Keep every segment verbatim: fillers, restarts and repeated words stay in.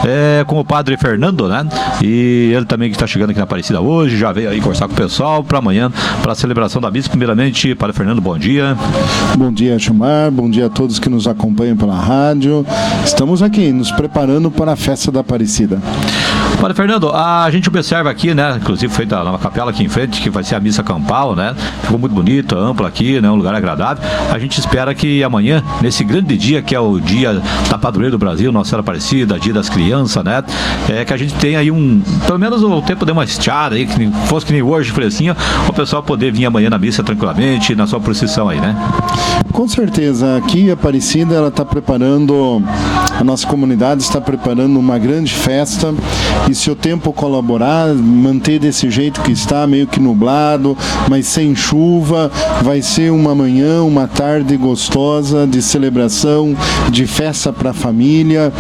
é, com o padre Fernando, né? E ele também que está chegando aqui na Aparecida hoje, já veio aí conversar com o pessoal para amanhã, para a celebração da missa. Primeiramente, padre Fernando, bom dia. Bom dia, Gilmar, bom dia a todos que nos acompanham pela rádio. Estamos aqui nos preparando para a festa da Aparecida. Padre Fernando, a gente observa aqui, né, inclusive feita a nova capela aqui em frente, que vai ser a missa campal, né, ficou muito bonita, ampla aqui, né, um lugar agradável. A gente espera que amanhã, nesse grande dia, que é o dia da padroeira do Brasil, Nossa Senhora Aparecida, dia das crianças, né, é, que a gente tenha aí um, pelo menos o tempo de uma estiada aí, que nem, fosse que nem hoje, fresquinho, o pessoal poder vir amanhã na missa tranquilamente, na sua procissão aí, né? Com certeza, aqui a Aparecida, ela está preparando, a nossa comunidade está preparando uma grande festa, e se o tempo colaborar, manter desse jeito que está, meio que nublado, mas sem chuva, vai ser uma manhã, uma tarde gostosa de celebração, de festa para a família,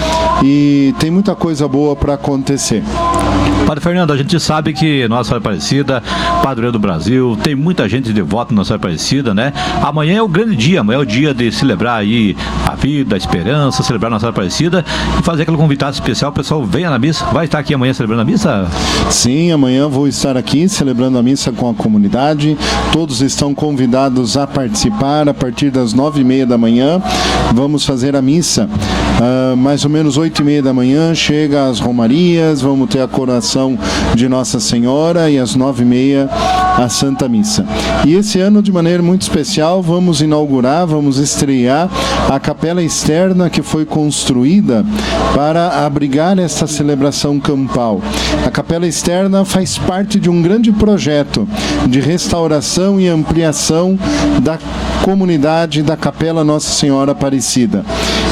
e tem muita coisa boa para acontecer. Padre Fernando, a gente sabe que Nossa Senhora Aparecida, padroeira do Brasil, tem muita gente devota Nossa Senhora Aparecida, né? Amanhã é o grande dia, amanhã é o dia de celebrar aí a vida, a esperança, celebrar Nossa Senhora Aparecida e fazer aquele convidado especial. O pessoal venha na missa. Vai estar aqui amanhã celebrando a missa? Sim, amanhã vou estar aqui celebrando a missa com a comunidade. Todos estão convidados a participar a partir das nove e meia da manhã. Vamos fazer a missa. Uh, mais ou menos oito e meia da manhã chega as romarias, vamos ter a coroação de Nossa Senhora e às nove e meia a Santa Missa. E esse ano, de maneira muito especial, vamos inaugurar, vamos estrear a capela externa que foi construída para abrigar esta celebração campal. A capela externa faz parte de um grande projeto de restauração e ampliação da comunidade da Capela Nossa Senhora Aparecida,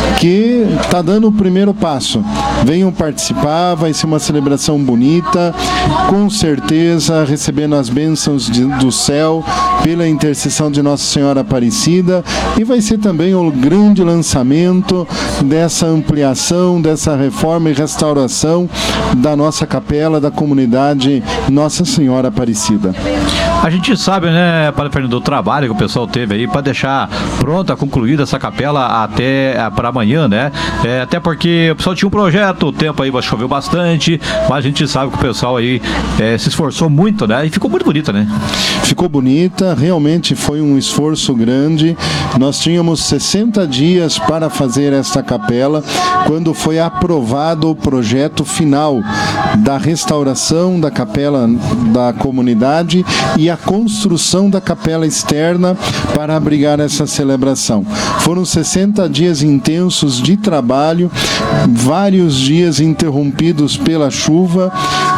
que está dando o primeiro passo. Venham participar, vai ser uma celebração bonita, com certeza recebendo as bênçãos de, do céu pela intercessão de Nossa Senhora Aparecida, e vai ser também o grande lançamento dessa ampliação, dessa reforma e restauração da nossa capela, da comunidade Nossa Senhora Aparecida. A gente sabe, né, Padre Fernando, do trabalho que o pessoal teve aí para deixar pronta, concluída essa capela até para amanhã, né? É, até porque o pessoal tinha um projeto, o tempo aí choveu bastante, mas a gente sabe que o pessoal aí é, se esforçou muito, né? E ficou muito bonita, né? Ficou bonita, realmente foi um esforço grande. Nós tínhamos sessenta dias para fazer esta capela, quando foi aprovado o projeto final da restauração da capela da comunidade e a construção da capela externa para abrigar essa celebração. Foram sessenta dias intensos de trabalho, vários dias interrompidos pela chuva,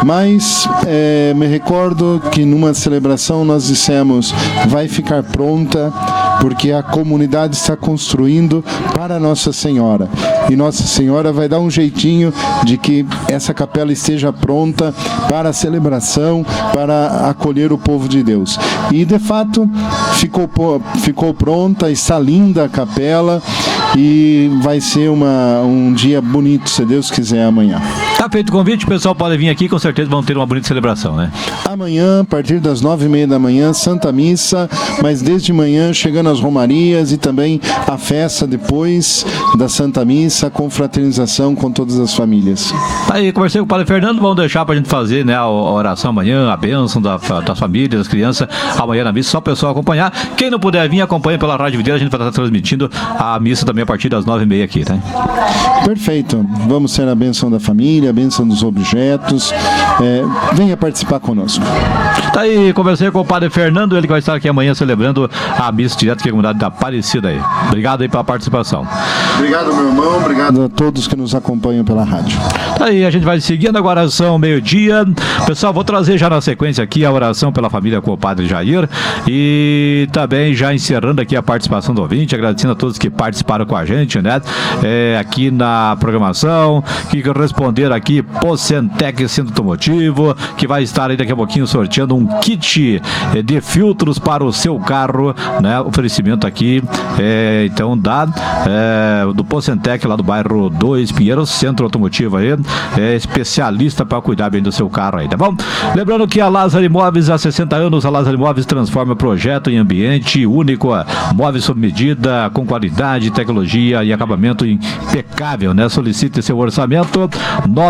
mas é, me recordo que numa celebração nós dissemos, vai ficar pronta, porque a comunidade está construindo para Nossa Senhora, e Nossa Senhora vai dar um jeitinho de que essa capela esteja pronta para a celebração, para acolher o povo de Deus. E de fato ficou, ficou pronta, está linda a capela, e vai ser uma, um dia bonito, se Deus quiser, amanhã. Tá feito o convite, o pessoal pode vir aqui, com certeza vão ter uma bonita celebração, né? Amanhã, a partir das nove e meia da manhã, Santa Missa, mas desde manhã chegando as romarias e também a festa depois da Santa Missa, a confraternização com todas as famílias. Aí, conversei com o Padre Fernando, vamos deixar pra gente fazer, né, a oração amanhã, a bênção da, das famílias, das crianças, amanhã na missa, só o pessoal acompanhar. Quem não puder vir, acompanha pela Rádio Videira, a gente vai estar transmitindo a missa também a partir das nove e meia aqui, né? Perfeito. Vamos ter a bênção da família, a bênção dos objetos. É, venha participar conosco. Tá aí, conversei com o Padre Fernando, ele que vai estar aqui amanhã celebrando a missa direto aqui na comunidade da Aparecida aí. Obrigado aí pela participação. Obrigado, meu irmão. Obrigado a todos que nos acompanham pela rádio. Tá aí, a gente vai seguindo agora a oração meio-dia. Pessoal, vou trazer já na sequência aqui a oração pela família com o Padre Jair, e também já encerrando aqui a participação do ouvinte, agradecendo a todos que participaram com a gente, né? É, aqui na programação, que responderam aqui, Pocentec Centro Automotivo, que vai estar aí daqui a pouquinho sorteando um kit de filtros para o seu carro, né? Oferecimento aqui, é, então, da, é, do Pocentec, lá do bairro dois Pinheiros, Centro Automotivo aí, é especialista para cuidar bem do seu carro aí, tá bom? Lembrando que a Lázaro Imóveis, há sessenta anos, a Lázaro Imóveis transforma projeto em ambiente único, móveis sob medida, com qualidade, tecnologia e acabamento impecável, né? Solicite seu orçamento.